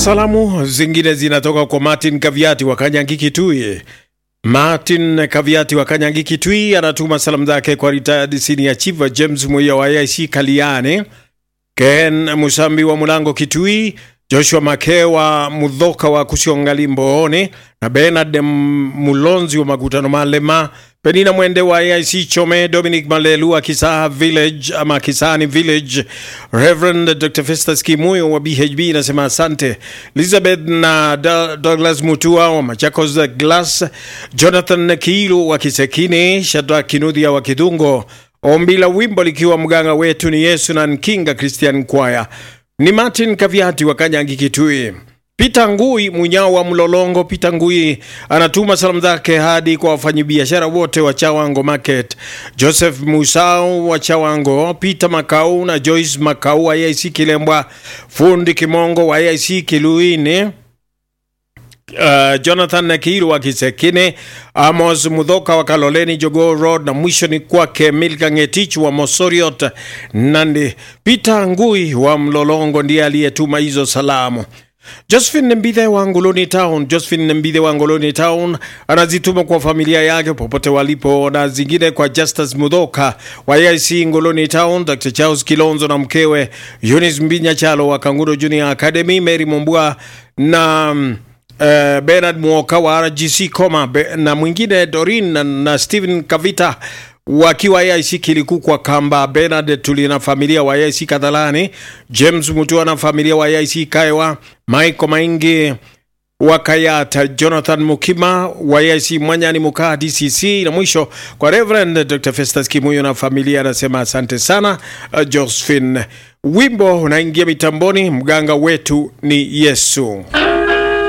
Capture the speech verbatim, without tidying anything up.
Salamu zingine zinatoka kwa Martin Kaviati wa Kanyangi Kitui. Martin Kaviati wa Kanyangi Kitui anatuma salamu zake kwa retired senior chief James Muya wa I I C Kaliane, Ken Musambi wa Mulango Kitui, Joshua Makewa Mudhoka wa Kusiongali Mboone, na Bernard Mulonzi wa Magutano Malema, Penina Mwende wa I I C Chome, Dominic Malelu wa Kisaha Village ama Kisani Village, Reverend Doctor Festus Kimuyo wa B H B nasema asante, Elizabeth na Douglas Mutua wa Machakos Glass, Jonathan Kiilu wa Kisekine, Shadrack Kinuthia wa Kidungo, ombi la wimbo likiwa mganga wetu ni Yesu na Nkinga Christian Choir. Ni Martin Kaviati wa Kanyangi Kitui. Peter Ngui Munyao wa Mlolongo. Peter Ngui anatuma salamu zake hadi kwa wafanyabiashara wote wa Chawango Market, Joseph Musau wa Chawango, Peter Makau na Joyce Makau wa I I C Kilembwa, Fundi Kimongo wa I I C Kiluine, Uh, Jonathan Nakiru wa Kisekine, Amos Mudhoka wa Kaloleni Jogo Road, na mwisho ni kwake Milka Ngetich wa Mosoriot Nandi. Peter Ngui wa Mlolongo ndiye aliyetuma hizo salamu. Josephine Mbithe wa Ngoloni Town. Josephine Mbithe wa Ngoloni Town anazituma kwa familia yake popote walipo, na zingine kwa Justus Mudhoka wa I I C Ngoloni Town, Doctor Charles Kilonzo na mkewe Eunice Mbinya Chalo wa Kangundo Junior Academy, Mary Mumbua na Uh, Bernard Mwoka wa R G C Koma, na mwingine Dorin na, na Steven Kavita wakiwa I I C Kiliku kwa Kamba, Bernard Tuli na familia wa I I C Kadhalani, James Mutua na familia wa I I C Kaiwa, Michael Maingi wa Kayata, Jonathan Mukima wa I I C Mwanyani Mukaa D C C, na mwisho kwa Reverend Doctor Festus Kimuyo na familia anasema asante sana. uh, Josephine. Wimbo unaingia mitamboni, mganga wetu ni Yesu.